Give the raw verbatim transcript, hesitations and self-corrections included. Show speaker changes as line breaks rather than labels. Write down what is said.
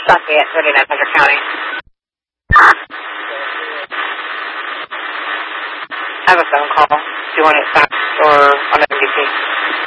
Lafayette, thirty-nine hundred County. I have a phone call. Do you want it faxed or on M D C?